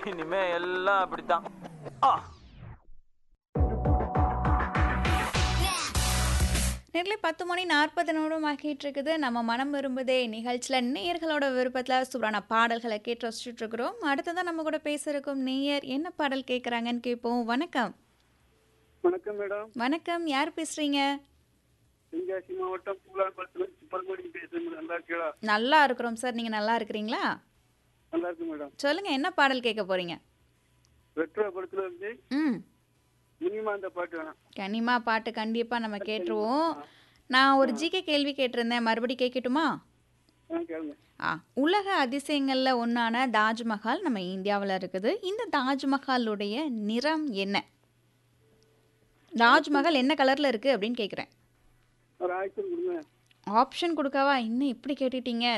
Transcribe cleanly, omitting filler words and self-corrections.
இனிமே எல்லாம் அப்படித்தான். ஆ நேரிலே 10:40 ஆகிட்டு இருக்குது. நம்ம மனம் விரும்புதே நிகழ்ச்சியில் நேயர்களோட விருப்பத்தில் சூப்பரான பாடல்களை கேட்டு ரசிச்சுட்டு இருக்கிறோம். அடுத்ததான் நம்ம கூட பேச இருக்கும் நேயர் என்ன பாடல் கேட்குறாங்கன்னு கேட்போம். வணக்கம். வணக்கம் மேடம். வணக்கம், யார் பேசுறீங்க? தென்காசி மாவட்டம் பூலான்பலத்துல சுப்பரமணி பேசுறேன். நல்லா இருக்கீங்களா? நல்லா இருக்கிறோம் சார், நீங்கள் நல்லா இருக்கிறீங்களா? நல்லா இருக்கு மேடம். சொல்லுங்க, என்ன பாடல் கேட்க போறீங்க? ரெட்ரோ படத்துல இருந்து ம் மினிமா அந்த பாட்டு வேணும். கனிமா பாட்டு கண்டிப்பாக நம்ம கேட்டுருவோம். நான் ஒரு ஜிகே கேள்வி கேட்டிருந்தேன், மறுபடி கேட்கட்டுமா? கேளுங்க. உலக அதிசயங்களில் ஒன்றான தாஜ்மஹால் நம்ம இந்தியாவில் இருக்குது. இந்த தாஜ்மஹாலுடைய நிறம் என்ன? தாஜ்மஹால் என்ன கலரில் இருக்குது அப்படின்னு கேட்குறேன். ஒரு ஆக்ஷன் கொடுங்க. ஆப்ஷன் கொடுக்கவா? இன்னும் இப்படி கேட்டுட்டீங்க.